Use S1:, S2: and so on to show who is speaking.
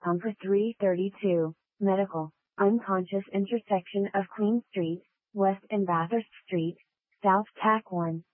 S1: Pumper 332, Medical, unconscious intersection of Queen Street, West and Bathurst Street, South Tack 1.